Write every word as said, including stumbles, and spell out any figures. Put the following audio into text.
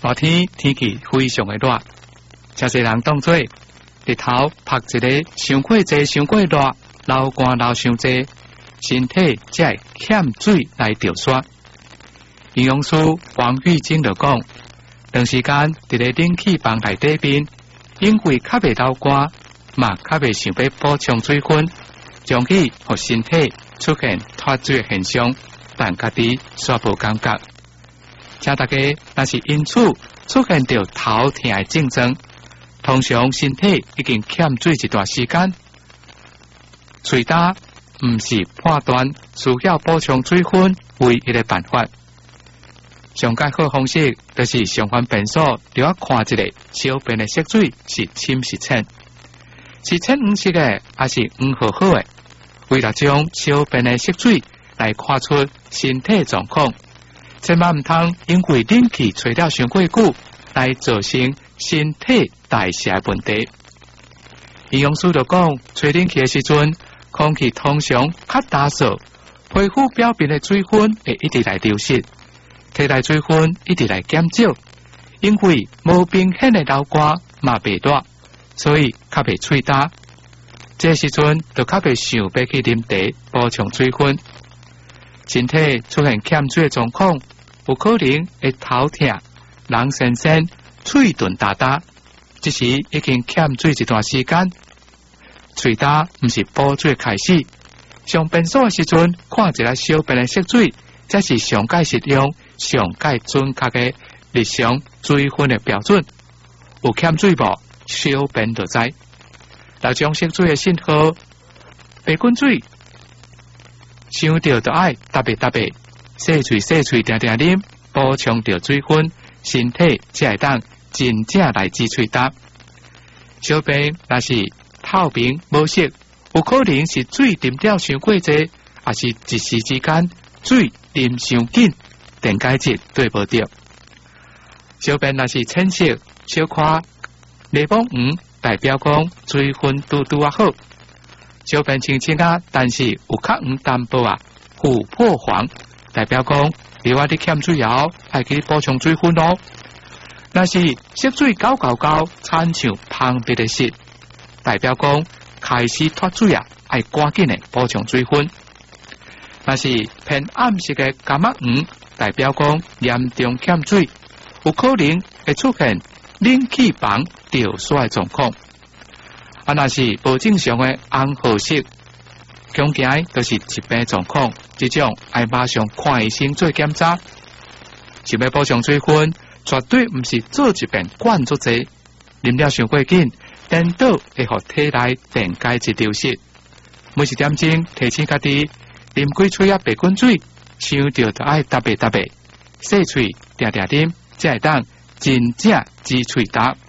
夏天天气非常的热，真侪人当做日头晒一个伤过济、伤过热，流汗流伤济，身体才会欠水来调刷。营养师王玉晶就讲，长时间伫咧冷气房内底边，因为较袂流汗，嘛较袂想要补充水分，容易互身体出现脱水的现象，但家己煞无感觉。请大家若是因此出现着头痛的症状，通常身体已经欠水一段时间，喙焦毋是判断需要补充水分唯一的办法。上介好方式就是上番便所就要看一个小便的色水是深是浅，是浅黄色的还是黄好好的，为了将小便的色水来看出身体状况。千万唔通因为冷气吹了伤过久，来造成身体代谢的问题。营养师就讲，吹冷气的时阵，空气通常较干燥，皮肤表面的水分会一直来流失，体内水分一直来减少。因为无明显的流汗嘛袂热，所以较袂喙焦。这时阵就较袂想要去啉茶补充水分。身体出现欠水的状况，有可能会头痛、人神神、喙顿哒哒，这时已经欠水一段时间。喙焦毋是补水开始，上便所的时阵，看一下小便的色水，这是上界实用、上界准确的日常水分的标准。有欠水无，小便就知。来将色水的信号，白滚水。想到就爱特别特别，细喙细喙定定啉，补充到水分，身体才会当真正来治喙焦。小便若是透明无色，有可能是水啉了伤过济，也是一时之间水啉伤紧，电解质对无着。小便若是浅色，小块内蒙黄，代表讲水分拄拄啊好。小便清清啊，但是有较黄淡薄啊，琥珀黄，代表讲你话你欠水后，爱去补充水分咯。若是色水高高高，参像旁边的色，代表讲开始脱水啊，爱赶紧的补充水分。若是偏暗色的柑仔黄，代表讲严重欠水，有可能会出现冷气房掉水的状况。啊，若是无正常的红褐色，恐惊就是疾病状况，这种爱马上看医生做检查。想要补充水分，绝对毋是做一遍灌足济，啉了伤过紧，颠倒会互体内电解质流失。每一点钟提醒家己，啉几喙啊白滚水，想到就爱特别特别，细喙定定啉，才会当真正治喙焦。